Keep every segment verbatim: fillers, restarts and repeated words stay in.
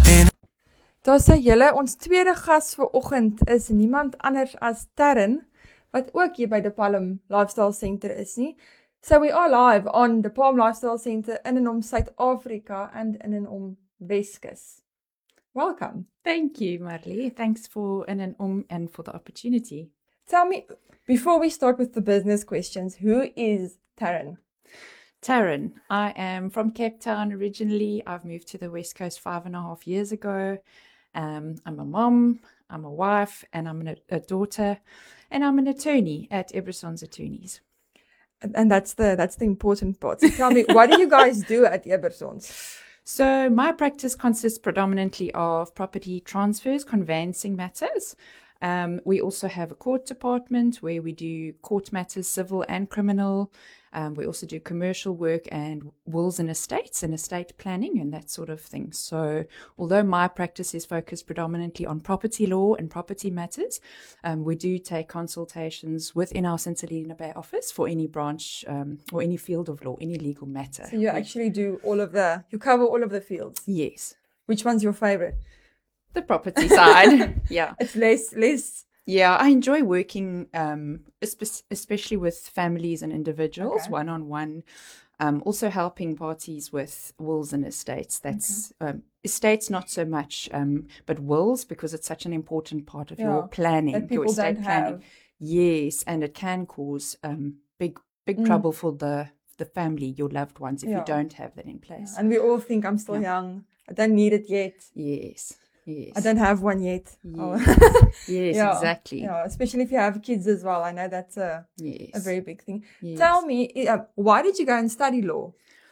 Daar sê julle, ons tweede gas vir oggend is niemand anders as Taryn, wat ook hier by the Palm Lifestyle Centre is nie. So we are live on the Palm Lifestyle Centre in en om Suid-Afrika and in en om Weskus. Welcome. Thank you, Marley. Thanks for in and om and for the opportunity. Tell me, before we start with the business questions, who is Taryn? Taryn, I am from Cape Town originally. I've moved to the West Coast five and a half years ago. Um, I'm a mom, I'm a wife, and I'm an, a daughter, and I'm an attorney at Ebrasons Attorneys. And, and that's the that's the important part. So tell me, what do you guys do at Ebrasons? So my practice consists predominantly of property transfers, conveyancing matters. Um, we also have a court department where we do court matters, civil and criminal. Um, we also do commercial work and wills and estates and estate planning and that sort of thing. So although my practice is focused predominantly on property law and property matters, um, we do take consultations within our Saint Helena Bay office for any branch um, or any field of law, any legal matter. So you actually do all of the, you cover all of the fields? Yes. Which one's your favorite? The property side. Yeah. It's less, less. Yeah, I enjoy working, um, espe- especially with families and individuals, Okay. one-on-one. Um, also helping parties with wills and estates. That's okay. um, estates not so much, um, but wills, because it's such an important part of Yeah, your planning, that people your estate don't planning. have. Yes, and it can cause um, big, big Mm. trouble for the the family, your loved ones, if Yeah. you don't have that in place. And we all think, I'm still Yeah. young. I don't need it yet. Yes, yes. I don't have one yet. Yes, Oh. yes, Yeah, exactly. Yeah, especially if you have kids as well. I know that's a, Yes. a very big thing. Yes. Tell me, uh, why did you go and study law?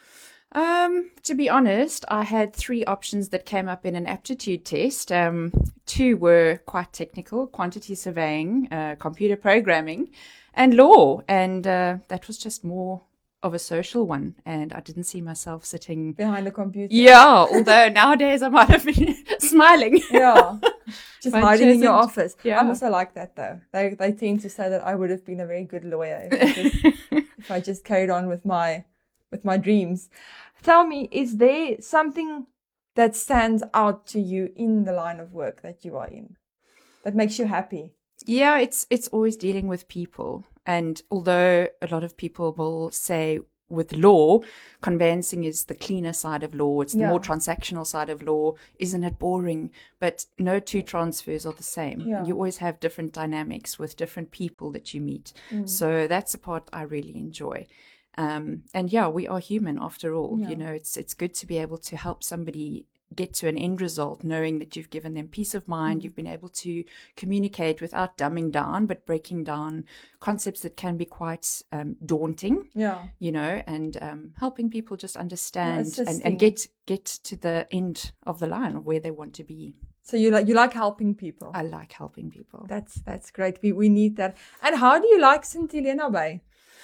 Um, to be honest, I had three options that came up in an aptitude test. Um, two were quite technical: quantity surveying, uh, computer programming, and law. And uh, that was just more of a social one. And I didn't see myself sitting Behind the computer? Yeah, although nowadays I might have been smiling. Yeah. Just If I hiding in your chosen- office. Yeah. I'm also like that though. They they tend to say that I would have been a very good lawyer if I just, if I just carried on with my with my dreams. Tell me, is there something that stands out to you in the line of work that you are in that makes you happy? Yeah, it's it's always dealing with people. And although a lot of people will say with law, conveyancing is the cleaner side of law, it's the Yeah. more transactional side of law, isn't it boring? But no two transfers are the same. Yeah. You always have different dynamics with different people that you meet. Mm. So that's a part I really enjoy. Um, and yeah, we are human after all. Yeah. You know, it's it's good to be able to help somebody get to an end result, knowing that you've given them peace of mind, Mm. you've been able to communicate without dumbing down, but breaking down concepts that can be quite um, daunting, Yeah. you know, and um, helping people just understand and, assisting. and get get to the end of the line of where they want to be. So you like you like helping people. I like helping people. That's that's great. We we need that. And how do you like Saint Helena Bay?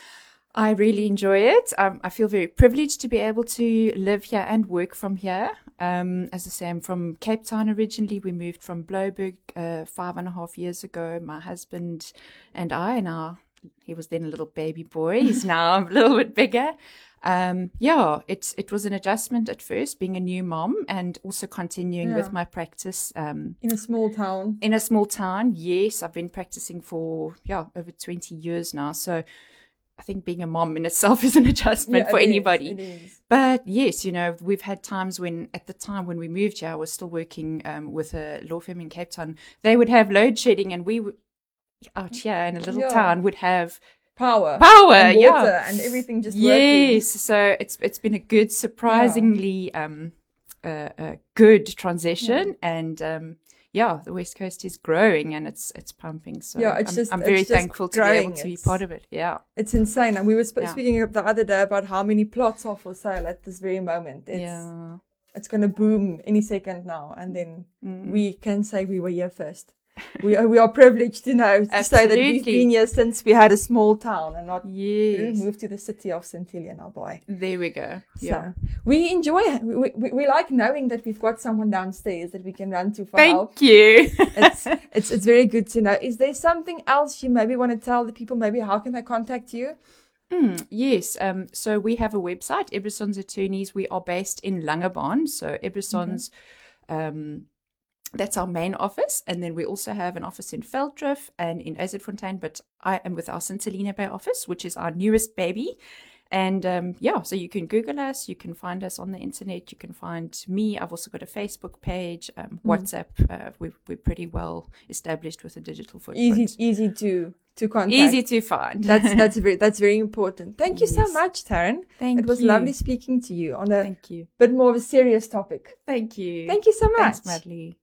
I really enjoy it. Um, I feel very privileged to be able to live here and work from here. Um, as I say, I'm from Cape Town originally. We moved from Blouberg uh, five and a half years ago. My husband and I, and our, he was then a little baby boy. He's now a little bit bigger. Um, yeah, it's it was an adjustment at first, being a new mom and also continuing Yeah. with my practice. Um, In a small town. in a small town, yes, I've been practicing for yeah over twenty years now. So I think being a mom in itself is an adjustment Yeah, for it is, anybody. it is. But yes, you know, we've had times when, at the time when we moved here, I was still working um, with a law firm in Cape Town. They would have load shedding, and we would, out here in a little Yeah. town would have Power. power, and yeah, water and everything just working. yes. So it's it's been a good, surprisingly um, uh, uh, good transition, and um, yeah, the West Coast is growing and it's it's pumping. So Yeah, it's I'm, just- I'm it's very just thankful to be growing. able to be It's- part of it. Yeah. It's insane. And we were sp- Yeah. speaking the other day about how many plots are for sale at this very moment. It's, yeah. it's going to boom any second now. And then Mm. we can say we were here first. we, are, we are privileged to know, to say that we've Absolutely. been here since we had a small town and not Yes. moved to the city of Saint Helena Bay. There we go. Yeah. So we enjoy it. We, we, we like knowing that we've got someone downstairs that we can run to for help. Thank you. it's it's it's very good to know. Is there something else you maybe want to tell the people? Maybe how can they contact you? Mm, yes. Um, so we have a website, Ebrasons Attorneys. We are based in Langebaan. So Ebrasons, Um, that's our main office. And then we also have an office in Veldrift and in Azersfontein, but I am with our Saint Helena Bay office, which is our newest baby. And um, yeah, so you can Google us, you can find us on the internet, you can find me. I've also got a Facebook page, um, WhatsApp. Uh, we're, we're pretty well established with a digital footprint. Easy, easy to to contact. Easy to find. That's that's very that's very important. Thank you so Yes. much, Taryn. Thank It was you. lovely speaking to you on a Thank you. bit more of a serious topic. Thank you. Thank you so much. Thanks, Madly.